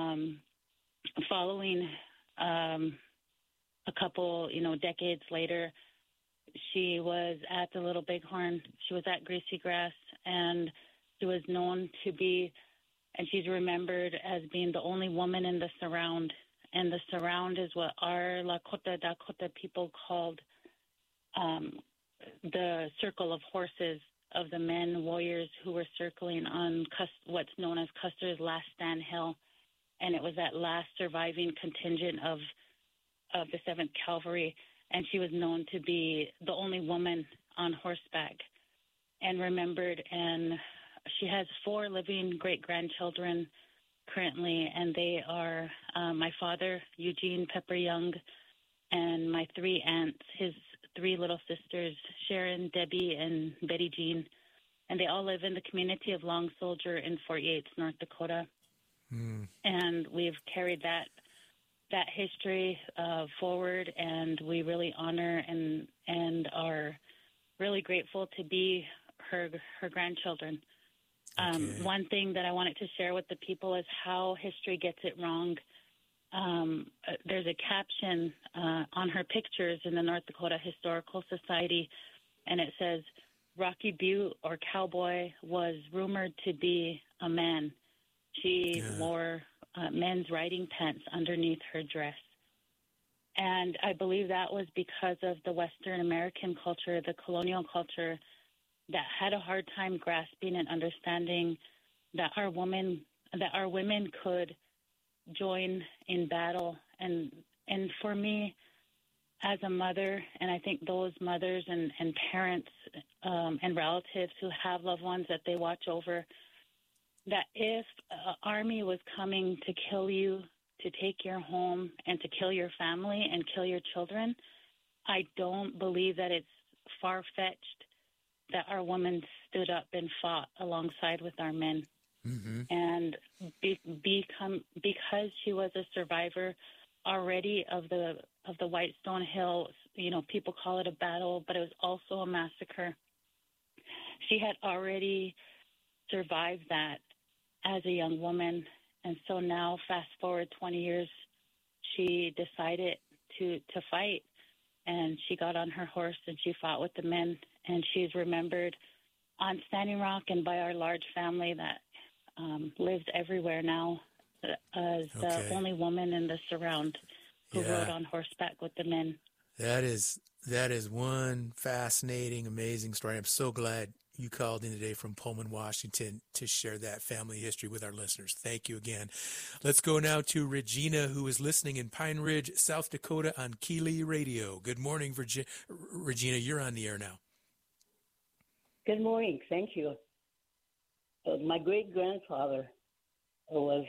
following a couple, decades later, she was at the Little Bighorn. She was at Greasy Grass, and she was known to be, and she's remembered as being the only woman in the surround. And the surround is what our Lakota Dakota people called the circle of horses of the men warriors who were circling on what's known as Custer's Last Stand Hill. And it was that last surviving contingent of the 7th Cavalry. And she was known to be the only woman on horseback and remembered. And she has 4 living great-grandchildren currently, and they are my father, Eugene Pepper Young, and my 3 aunts, his 3 little sisters, Sharon, Debbie, and Betty Jean. And they all live in the community of Long Soldier in Fort Yates, North Dakota. And we've carried that history forward, and we really honor and are really grateful to be her grandchildren. Okay. One thing that I wanted to share with the people is how history gets it wrong. There's a caption on her pictures in the North Dakota Historical Society, and it says, Rocky Butte, or Cowboy, was rumored to be a man. She wore men's riding pants underneath her dress. And I believe that was because of the Western American culture, the colonial culture, that had a hard time grasping and understanding that our women could join in battle. And for me, as a mother, and I think those mothers and parents and relatives who have loved ones that they watch over, that if an army was coming to kill you, to take your home, and to kill your family and kill your children, I don't believe that it's far-fetched that our women stood up and fought alongside with our men. Mm-hmm. And because she was a survivor already of the Whitestone Hill, people call it a battle, but it was also a massacre. She had already survived that as a young woman. And so now, fast forward 20 years, she decided to fight. And she got on her horse and she fought with the men. And she's remembered on Standing Rock and by our large family that lives everywhere now as the only woman in the surround who rode on horseback with the men. That is one fascinating, amazing story. I'm so glad you called in today from Pullman, Washington, to share that family history with our listeners. Thank you again. Let's go now to Regina, who is listening in Pine Ridge, South Dakota on Keeley Radio. Good morning, Regina. You're on the air now. Good morning. Thank you. My great-grandfather was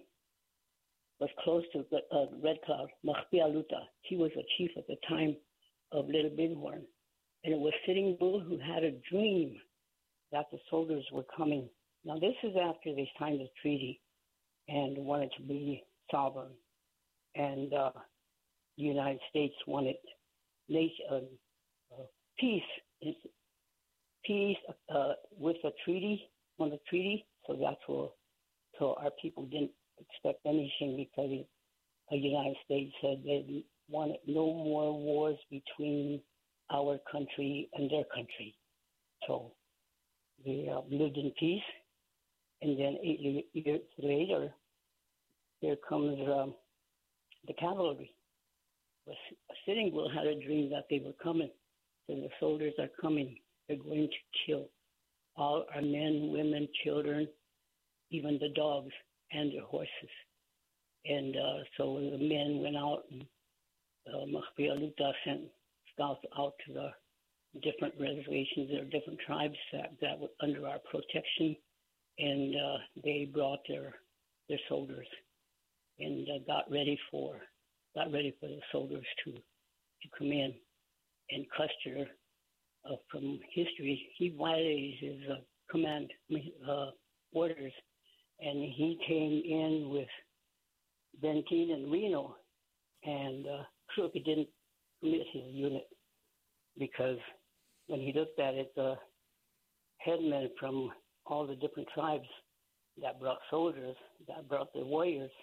close to Red Cloud, Mahpialuta. He was a chief at the time of Little Bighorn. And it was Sitting Bull who had a dream that the soldiers were coming. Now, this is after they signed the treaty and wanted to be sovereign. And the United States wanted peace with the treaty, on the treaty. So that's what, so our people didn't expect anything because the United States said they wanted no more wars between our country and their country. So they lived in peace. And then 8 years later, here comes the cavalry. Sitting Bull had a dream that they were coming. So the soldiers are coming. They're going to kill all our men, women, children, even the dogs and their horses. And so the men went out, and Mahpialuta sent scouts out to the different reservations. There are different tribes that were under our protection, and they brought their soldiers and got ready for the soldiers to come in. And Custer, from history, he violated his command orders, and he came in with Benteen and Reno, and Crook didn't commit his unit because when he looked at it, the headmen from all the different tribes that brought soldiers, that brought the warriors,